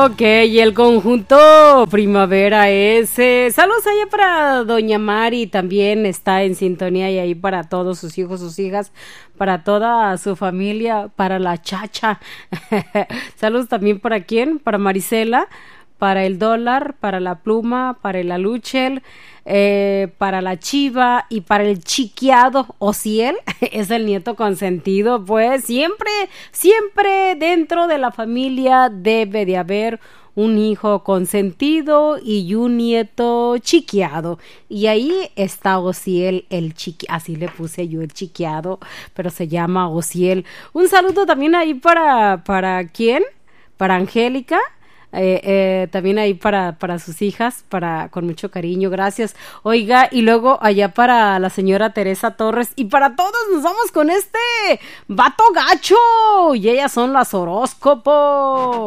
Ok, y el conjunto Primavera S. Saludos allá para Doña Mari, también está en sintonía y ahí para todos sus hijos, sus hijas, para toda su familia, para la Chacha. Saludos también para quién, para Marisela, para el Dólar, para la Pluma, para el Aluchel, para la Chiva y para el Chiquiado Ociel, es el nieto consentido. Pues siempre, siempre dentro de la familia debe de haber un hijo consentido y un nieto chiquiado. Y ahí está Ociel, el así le puse yo, el chiquiado, pero se llama Ociel. Un saludo también ahí ¿para quién? Para Angélica. También ahí para sus hijas, con mucho cariño, gracias. Oiga, y luego allá para la señora Teresa Torres y para todos nos vamos con este vato gacho y ellas son las horóscopos.